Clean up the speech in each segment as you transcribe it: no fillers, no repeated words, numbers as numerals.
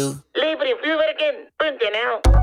Leveringvuurwerken.nl.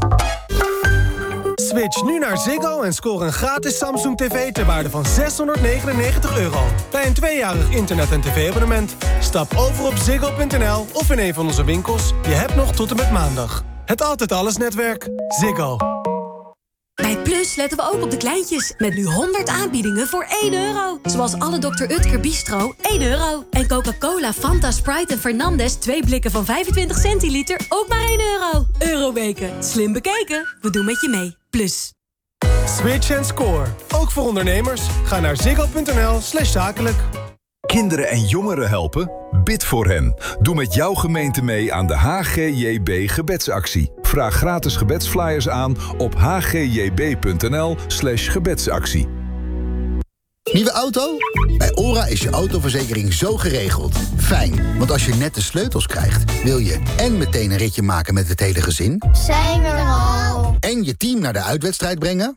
Switch nu naar Ziggo en score een gratis Samsung TV ter waarde van €699. Bij een 2-jarig internet- en tv-abonnement. Stap over op ziggo.nl of in een van onze winkels. Je hebt nog tot en met maandag. Het Altijd Alles netwerk. Ziggo. Bij Plus letten we ook op de kleintjes. Met nu 100 aanbiedingen voor €1. Zoals alle Dr. Utker Bistro, €1. En Coca-Cola, Fanta, Sprite en Fernandes 2 blikken van 25 centiliter, ook maar €1. Euroweken. Slim bekeken. We doen met je mee. Plus. Switch en score. Ook voor ondernemers. Ga naar ziggo.nl/zakelijk. Kinderen en jongeren helpen? Bid voor hen. Doe met jouw gemeente mee aan de HGJB gebedsactie. Vraag gratis gebedsflyers aan op hgjb.nl/gebedsactie. Nieuwe auto? Bij OHRA is je autoverzekering zo geregeld. Fijn, want als je net de sleutels krijgt, wil je en meteen een ritje maken met het hele gezin. Zijn we er al? En je team naar de uitwedstrijd brengen.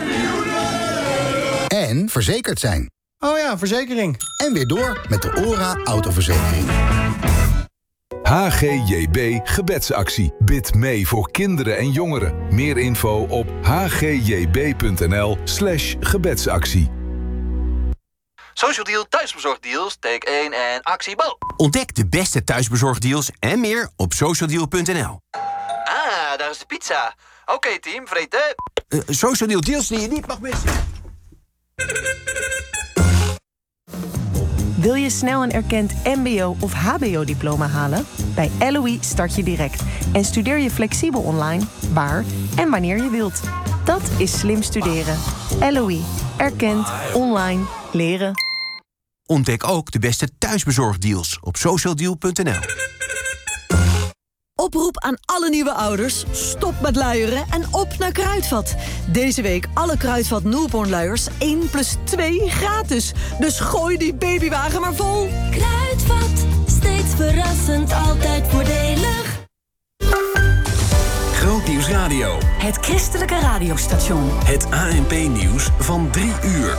En verzekerd zijn. Oh ja, verzekering. En weer door met de OHRA autoverzekering. HGJB gebedsactie. Bid mee voor kinderen en jongeren. Meer info op hgjb.nl/gebedsactie. Social Deal thuisbezorgdeals, take 1 en actie Bo. Ontdek de beste thuisbezorgdeals en meer op socialdeal.nl. Ah, daar is de pizza. Oké, team, vreten. Social Deal deals die je niet mag missen. Wil je snel een erkend mbo- of hbo-diploma halen? Bij LOE start je direct en studeer je flexibel online, waar en wanneer je wilt. Dat is slim studeren. LOE. Erkend. Online. Leren. Ontdek ook de beste thuisbezorgdeals op socialdeal.nl. Oproep aan alle nieuwe ouders. Stop met luieren en op naar Kruidvat. Deze week alle Kruidvat Newborn luiers 1+2 gratis. Dus gooi die babywagen maar vol. Kruidvat. Steeds verrassend, altijd voordelig. Grootnieuws Radio. Het christelijke radiostation. Het ANP-nieuws van 3 uur.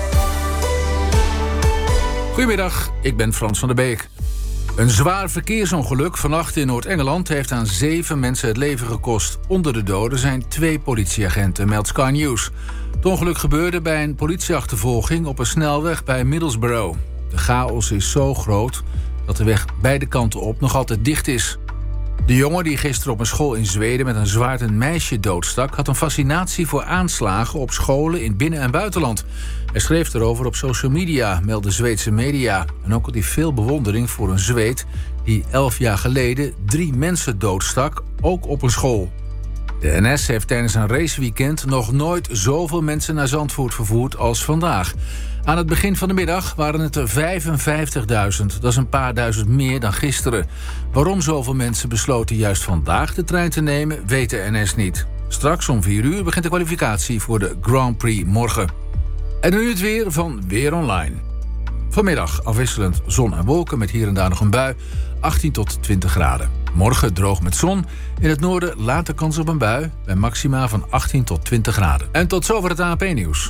Goedemiddag, ik ben Frans van der Beek. Een zwaar verkeersongeluk vannacht in Noord-Engeland heeft aan 7 mensen het leven gekost. Onder de doden zijn 2 politieagenten, meldt Sky News. Het ongeluk gebeurde bij een politieachtervolging op een snelweg bij Middlesbrough. De chaos is zo groot dat de weg beide kanten op nog altijd dicht is. De jongen die gisteren op een school in Zweden met een zwaard een meisje doodstak, had een fascinatie voor aanslagen op scholen in binnen- en buitenland. Hij schreef erover op social media, meldde Zweedse media. En ook had hij veel bewondering voor een Zweed die 11 jaar geleden 3 mensen doodstak, ook op een school. De NS heeft tijdens een raceweekend nog nooit zoveel mensen naar Zandvoort vervoerd als vandaag. Aan het begin van de middag waren het er 55.000. Dat is een paar duizend meer dan gisteren. Waarom zoveel mensen besloten juist vandaag de trein te nemen, weet de NS niet. Straks om 4 uur begint de kwalificatie voor de Grand Prix morgen. En nu het weer van Weer Online. Vanmiddag afwisselend zon en wolken met hier en daar nog een bui. 18 tot 20 graden. Morgen droog met zon. In het noorden later kans op een bui. Bij maxima van 18 tot 20 graden. En tot zover het ANP-nieuws.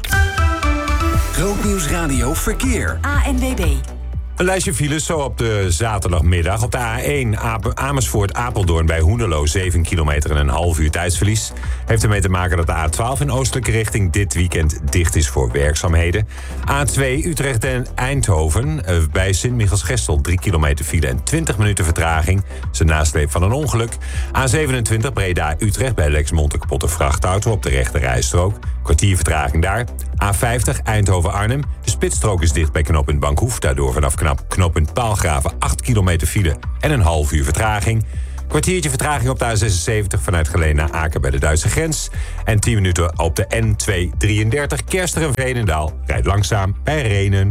Grootnieuws Radio Verkeer. ANWB. Een lijstje files zo op de zaterdagmiddag. Op de A1 Amersfoort-Apeldoorn bij Hoenderloo 7 kilometer en een half uur tijdsverlies. Heeft ermee te maken dat de A12 in oostelijke richting dit weekend dicht is voor werkzaamheden. A2 Utrecht en Eindhoven bij Sint-Michielsgestel 3 kilometer file en 20 minuten vertraging. Dat is een nasleep van een ongeluk. A27 Breda-Utrecht bij Lexmond een kapotte vrachtauto op de rechte rijstrook. Kwartier vertraging daar. A50 Eindhoven-Arnhem. De spitsstrook is dicht bij knooppunt Bankhoef. Daardoor vanaf knooppunt Paalgraven 8 kilometer file en een half uur vertraging. Kwartiertje vertraging op de A76 vanuit Geleen naar Aken bij de Duitse grens. En 10 minuten op de N233 Kersteren-Veenendaal. Rijd langzaam bij Renen.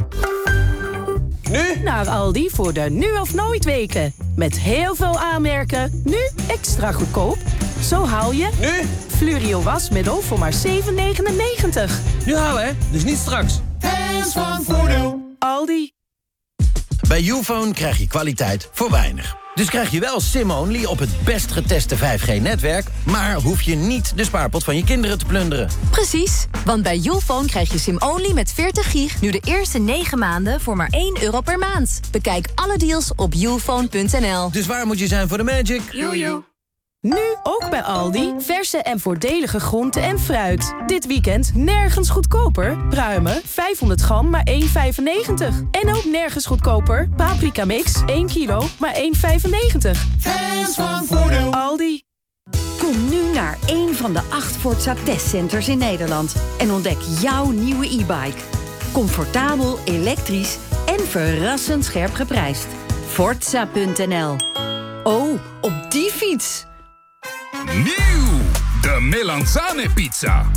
Nu naar Aldi voor de nu of nooit weken. Met heel veel aanmerken, nu extra goedkoop. Zo haal je nu Flurio wasmiddel voor maar €7,99. Nu halen, hè? Dus niet straks. Hands van Voordeel. Aldi. Bij Youfone krijg je kwaliteit voor weinig. Dus krijg je wel SIM-only op het best geteste 5G-netwerk... maar hoef je niet de spaarpot van je kinderen te plunderen. Precies, want bij Youfone krijg je SIM-only met 40 gig... nu de eerste 9 maanden voor maar €1 per maand. Bekijk alle deals op youfone.nl. Dus waar moet je zijn voor de magic? Jojo. Nu ook bij Aldi. Verse en voordelige groenten en fruit. Dit weekend nergens goedkoper. Pruimen 500 gram maar 1,95. En ook nergens goedkoper. Paprika mix 1 kilo maar 1,95. Fans van voordeel. Aldi. Kom nu naar een van de 8 Forza testcenters in Nederland. En ontdek jouw nieuwe e-bike. Comfortabel, elektrisch en verrassend scherp geprijsd. Forza.nl. Oh, op die fiets! Nieuw! De Melanzane pizza.